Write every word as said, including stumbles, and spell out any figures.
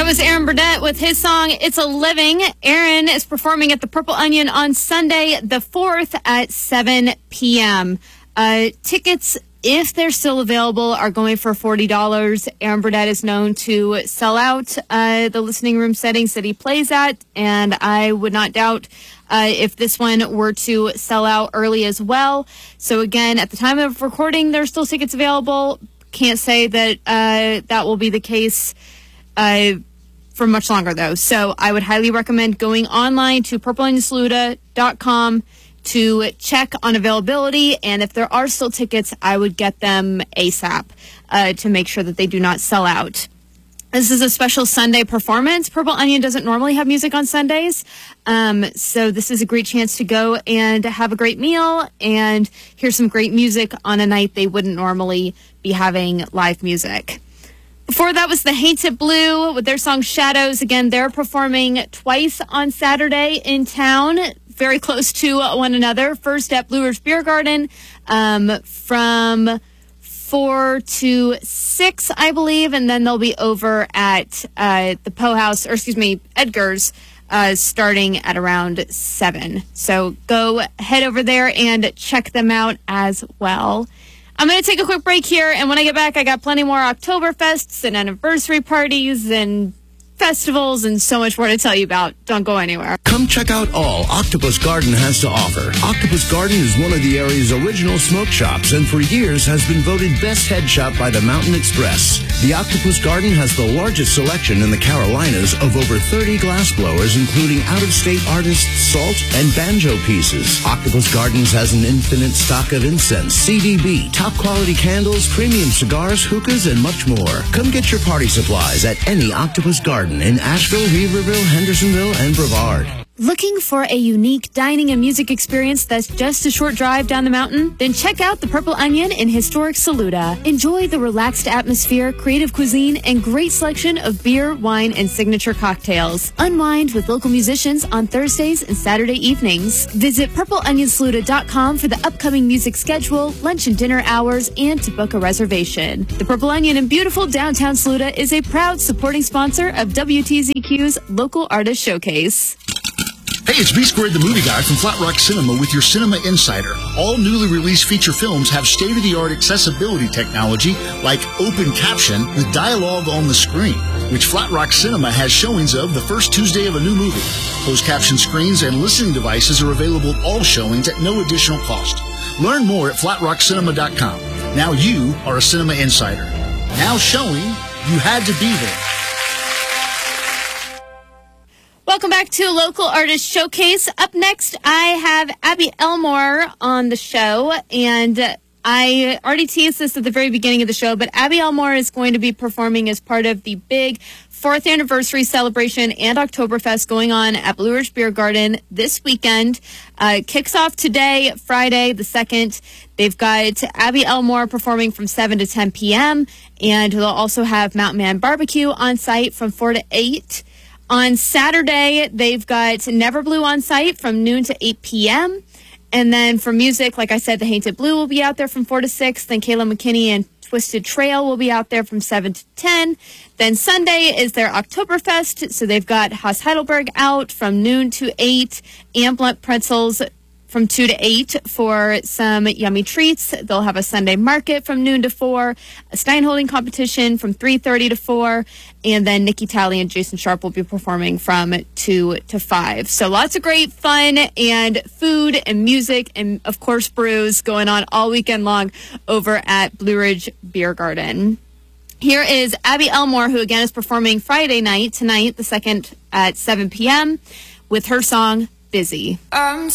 That was Aaron Burdett with his song, It's a Living. Aaron is performing at the Purple Onion on Sunday, the fourth at seven p.m. Uh, tickets, if they're still available, are going for forty dollars. Aaron Burdett is known to sell out uh, the listening room settings that he plays at, and I would not doubt uh, if this one were to sell out early as well. So again, at the time of recording, there's still tickets available. Can't say that uh, that will be the case Uh, for much longer, though. So I would highly recommend going online to purple onion saluda dot com to check on availability. And if there are still tickets, I would get them ASAP uh, to make sure that they do not sell out. This is a special Sunday performance. Purple Onion doesn't normally have music on Sundays. Um, so this is a great chance to go and have a great meal and hear some great music on a night they wouldn't normally be having live music. Before that was the Hainted Blue with their song Shadows. Again, they're performing twice on Saturday in town, very close to one another. First at Blue Ridge Beer Garden um, from four to six, I believe, and then they'll be over at uh, the Poe House, or excuse me, Edgar's, uh, starting at around seven. So go head over there and check them out as well. I'm going to take a quick break here, and when I get back, I got plenty more Oktoberfests and anniversary parties and festivals and so much more to tell you about. Don't go anywhere. Come check out all Octopus Garden has to offer. Octopus Garden is one of the area's original smoke shops and for years has been voted best head shop by the Mountain Express. The Octopus Garden has the largest selection in the Carolinas of over thirty glass blowers, including out-of-state artists' salt and banjo pieces. Octopus Gardens has an infinite stock of incense, C D B, top-quality candles, premium cigars, hookahs, and much more. Come get your party supplies at any Octopus Garden in Asheville, Weaverville, Hendersonville, and Brevard. Looking for a unique dining and music experience that's just a short drive down the mountain? Then check out the Purple Onion in historic Saluda. Enjoy the relaxed atmosphere, creative cuisine, and great selection of beer, wine, and signature cocktails. Unwind with local musicians on Thursdays and Saturday evenings. Visit purple onion saluda dot com for the upcoming music schedule, lunch and dinner hours, and to book a reservation. The Purple Onion in beautiful downtown Saluda is a proud supporting sponsor of W T Z Q's Local Artist Showcase. Hey, it's B Squared, the movie guy from Flat Rock Cinema with your Cinema Insider. All newly released feature films have state-of-the-art accessibility technology like open caption with dialogue on the screen, which Flat Rock Cinema has showings of the first Tuesday of a new movie. Closed caption screens and listening devices are available at all showings at no additional cost. Learn more at flat rock cinema dot com. Now you are a Cinema Insider. Now showing, you had to be there. Welcome back to Local Artist Showcase. Up next, I have Abby Elmore on the show, and I already teased this at the very beginning of the show, but Abby Elmore is going to be performing as part of the big fourth anniversary celebration and Oktoberfest going on at Blue Ridge Beer Garden this weekend. Uh, it kicks off today, Friday the second. They've got Abby Elmore performing from seven to ten p.m., and they'll also have Mountain Man Barbecue on site from four to eight. On Saturday, they've got Never Blue on site from noon to eight p.m. And then for music, like I said, the Hainted Blue will be out there from four to six. Then Kayla McKinney and Twisted Trail will be out there from seven to ten. Then Sunday is their Oktoberfest. So they've got Haas Heidelberg out from noon to eight. And Blunt Pretzels from two to eight for some yummy treats. They'll have a Sunday market from noon to four, a Steinholding competition from three thirty to four, and then Nikki Talley and Jason Sharp will be performing from two to five. So lots of great fun and food and music and, of course, brews going on all weekend long over at Blue Ridge Beer Garden. Here is Abby Elmore, who again is performing Friday night, tonight, the second at seven p.m., with her song, Busy. I'm